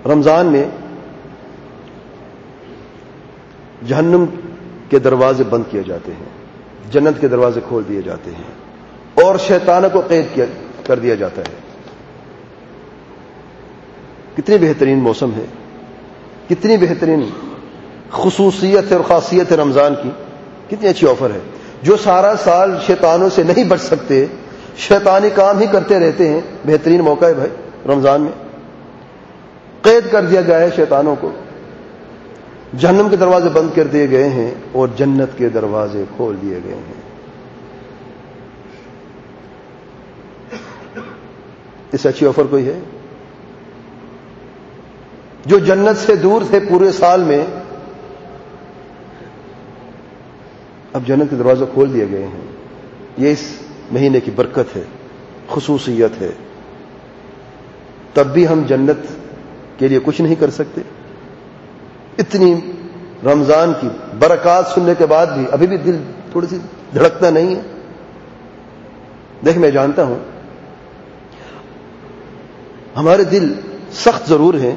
رمضان میں جہنم کے دروازے بند کیے جاتے ہیں، جنت کے دروازے کھول دیے جاتے ہیں اور شیطانوں کو قید کر دیا جاتا ہے۔ کتنی بہترین موسم ہے، کتنی بہترین خصوصیت اور خاصیت ہے رمضان کی، کتنی اچھی آفر ہے۔ جو سارا سال شیطانوں سے نہیں بچ سکتے، شیطانی کام ہی کرتے رہتے ہیں، بہترین موقع ہے بھائی رمضان میں۔ قید کر دیا گیا ہے شیطانوں کو، جہنم کے دروازے بند کر دیے گئے ہیں اور جنت کے دروازے کھول دیے گئے ہیں۔ اس سے اچھی آفر کوئی ہے؟ جو جنت سے دور تھے پورے سال میں، اب جنت کے دروازے کھول دیے گئے ہیں۔ یہ اس مہینے کی برکت ہے، خصوصیت ہے۔ تب بھی ہم جنت کے لیے کچھ نہیں کر سکتے؟ اتنی رمضان کی برکات سننے کے بعد بھی ابھی بھی دل تھوڑی سی دھڑکتا نہیں ہے؟ دیکھ، میں جانتا ہوں ہمارے دل سخت ضرور ہیں،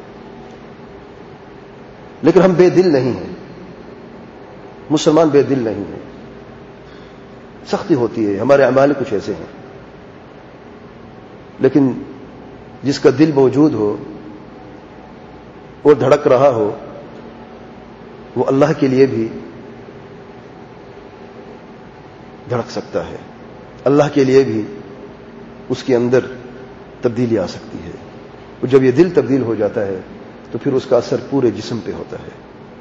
لیکن ہم بے دل نہیں ہیں۔ مسلمان بے دل نہیں ہیں، سختی ہوتی ہے، ہمارے اعمال کچھ ایسے ہیں، لیکن جس کا دل موجود ہو، وہ دھڑک رہا ہو، وہ اللہ کے لیے بھی دھڑک سکتا ہے، اللہ کے لیے بھی اس کے اندر تبدیلی آ سکتی ہے۔ اور جب یہ دل تبدیل ہو جاتا ہے تو پھر اس کا اثر پورے جسم پہ ہوتا ہے۔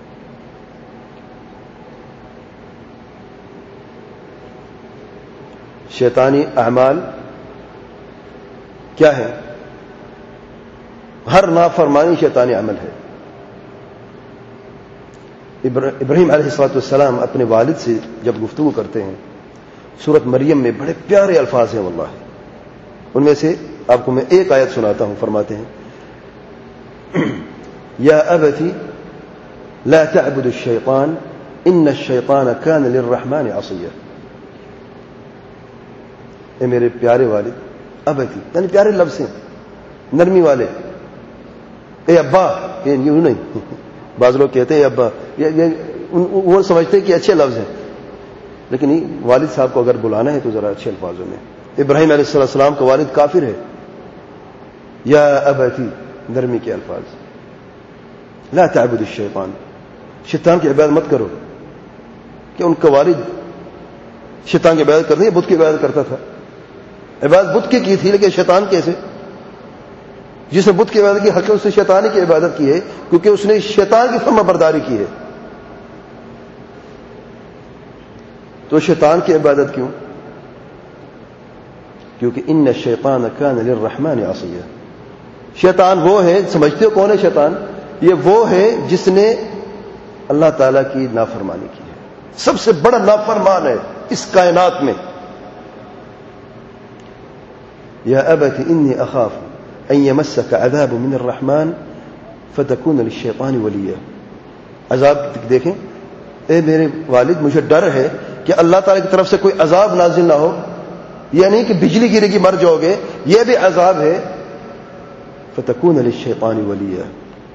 شیطانی اعمال کیا ہے؟ ہر نافرمانی شیطانی عمل ہے۔ ابراہیم علیہ السلام اپنے والد سے جب گفتگو کرتے ہیں، سورۃ مریم میں بڑے پیارے الفاظ ہیں واللہ، ان میں سے آپ کو میں ایک آیت سناتا ہوں۔ فرماتے ہیں، یا ابتی لا تعبد الشیطان ان الشیطان کان للرحمن عصیا۔ اے میرے پیارے والد، ابتی یعنی پیارے لفظ ہیں، نرمی والے۔ اے ابا، یوں نہیں، بعض لوگ کہتے ہیں ابا، وہ سمجھتے ہیں کہ اچھے لفظ ہیں، لیکن والد صاحب کو اگر بلانا ہے تو ذرا اچھے الفاظوں میں۔ ابراہیم علیہ السلام کا والد کافر ہے، یا ابتی، نرمی کے الفاظ۔ لا تعبد الشیطان، شیطان کی عبادت مت کرو۔ کہ ان کا والد شیطان کی عبادت کرتے، بت کی عبادت کرتا تھا، عبادت بت کی تھی، لیکن شیطان کیسے؟ جس نے بت کی عبادت کی حق اس نے شیطان کی عبادت کی ہے، کیونکہ اس نے شیطان کی فرما برداری کی ہے۔ تو شیطان کی عبادت کیوں؟ کیونکہ ان الشیطان کان للرحمن عصیا۔ شیطان وہ ہے، سمجھتے ہو کون ہے شیطان؟ یہ وہ ہے جس نے اللہ تعالی کی نافرمانی کی ہے، سب سے بڑا نافرمان ہے اس کائنات میں۔ یا ابت انی اخاف ان یمسک عذاب من الرحمن فتکون للشیطان ولیا۔ عذاب دیکھیں، اے میرے والد، مجھے ڈر ہے کہ اللہ تعالی کی طرف سے کوئی عذاب نازل نہ ہو، یہ نہیں کہ بجلی گرے گی مر جاؤ گے، یہ بھی عذاب ہے۔ فتکون للشیطان ولیا،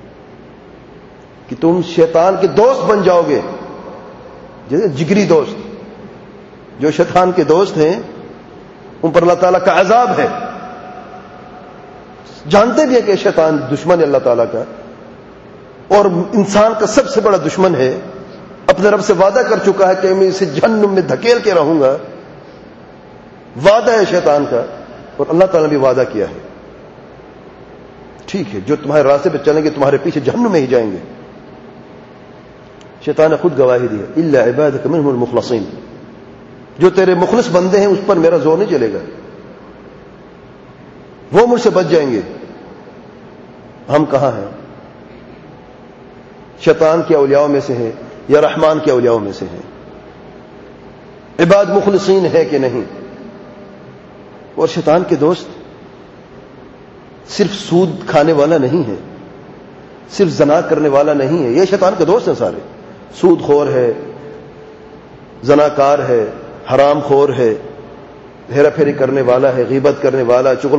کہ تم شیطان کے دوست بن جاؤ گے، جیسے جگری دوست۔ جو شیطان کے دوست ہیں ان پر اللہ تعالیٰ کا عذاب ہے، جانتے بھی ہیں کہ شیطان دشمن ہے اللہ تعالیٰ کا، اور انسان کا سب سے بڑا دشمن ہے، اپنے رب سے وعدہ کر چکا ہے کہ میں اسے جہنم میں دھکیل کے رہوں گا، وعدہ ہے شیطان کا، اور اللہ تعالیٰ نے بھی وعدہ کیا ہے، ٹھیک ہے جو تمہارے راستے پہ چلیں گے تمہارے پیچھے جہنم میں ہی جائیں گے۔ شیطان نے خود گواہی دی ہے، الا عبادک منهم المخلصین، جو تیرے مخلص بندے ہیں اس پر میرا زور نہیں چلے گا، وہ مجھ سے بچ جائیں گے۔ ہم کہاں ہیں؟ شیطان کے اولیاء میں سے ہیں یا رحمان کے اولیاء میں سے ہیں؟ عباد مخلصین ہے کہ نہیں؟ اور شیطان کے دوست صرف سود کھانے والا نہیں ہے، صرف زنا کرنے والا نہیں ہے، یہ شیطان کے دوست ہیں سارے۔ سود خور ہے، زناکار ہے، حرام خور ہے، ہیرا پھیری کرنے والا ہے، غیبت کرنے والا، چغل